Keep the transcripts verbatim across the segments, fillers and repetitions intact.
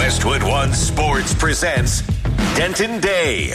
Westwood One Sports presents Denton Day.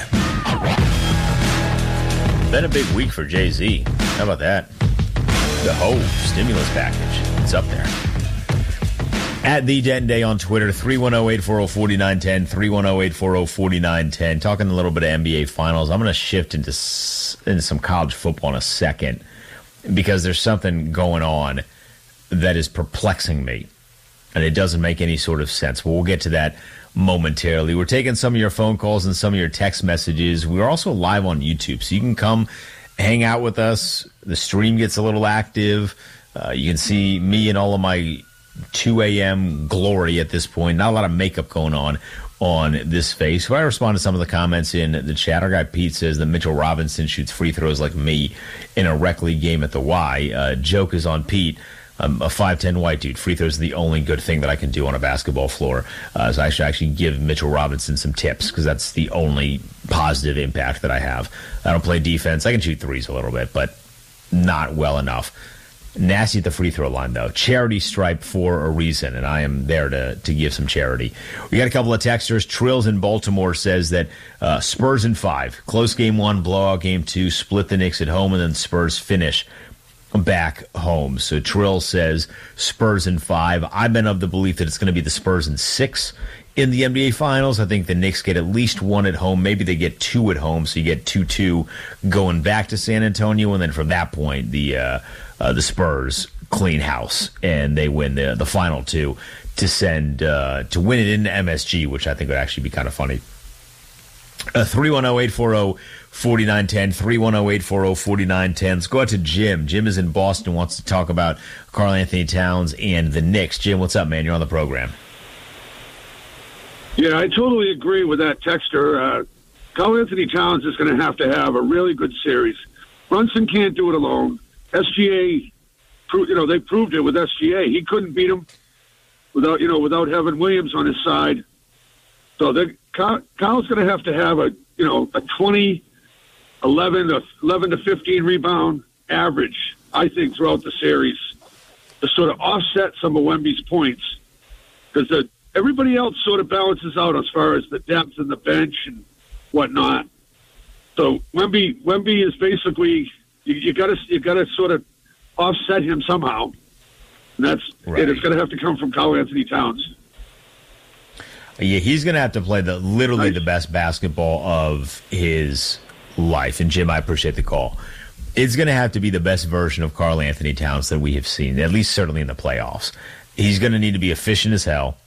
Been a big week for Jay-Z. How about that? The whole stimulus package. It's up there. At the Denton Day on Twitter, three one zero, eight four zero, four nine one zero, three one zero, eight four zero, four nine one zero. Talking a little bit of N B A Finals. I'm going to shift into, into some college football in a second because there's something going on that is perplexing me, and it doesn't make any sort of sense. But we'll get to that momentarily. We're taking some of your phone calls and some of your text messages. We're also live on YouTube, so you can come hang out with us. The stream gets a little active. Uh, you can see me and all of my two a.m. glory at this point. Not a lot of makeup going on on this face. So I respond to some of the comments in the chat. Our guy Pete says that Mitchell Robinson shoots free throws like me in a rec league game at the Y. Uh, joke is on Pete. I'm a five ten white dude. Free throws are the only good thing that I can do on a basketball floor. Uh, so I should actually give Mitchell Robinson some tips because that's the only positive impact that I have. I don't play defense. I can shoot threes a little bit, but not well enough. Nasty at the free throw line, though. Charity stripe for a reason, and I am there to, to give some charity. We got a couple of texters. Trills in Baltimore says that uh, Spurs in five. Close game one, blowout game two, split the Knicks at home, and then Spurs finish back home. So Trill says Spurs in five. I've been of the belief that it's going to be the Spurs in six in the N B A Finals. I think the Knicks get at least one at home. Maybe they get two at home, so you get two two going back to San Antonio, and then from that point, the uh, uh, the Spurs clean house, and they win the the final two to send uh, to win it in M S G, which I think would actually be kind of funny. Uh, three one zero, eight four zero, four nine one zero, three one zero, eight four zero, four nine one zero. Let's go out to Jim. Jim is in Boston, wants to talk about Karl Anthony Towns and the Knicks. Jim, what's up, man? You're on the program. Yeah, I totally agree with that texter. Uh, Karl Anthony Towns is going to have to have a really good series. Brunson can't do it alone. S G A, you know, they proved it with S G A. He couldn't beat him without, you know, without having Williams on his side. So they, Kyle's going to have to have a, you know, a twenty, eleven to eleven to fifteen rebound average, I think, throughout the series to sort of offset some of Wemby's points, because everybody else sort of balances out as far as the depth and the bench and whatnot. So Wemby, Wemby is basically you, you got to you got to sort of offset him somehow, and that's right. It's going to have to come from Karl Anthony Towns. Yeah, he's going to have to play the literally nice. the best basketball of his life. And, Jim, I appreciate the call. It's going to have to be the best version of Karl Anthony Towns that we have seen, at least certainly in the playoffs. He's going to need to be efficient as hell.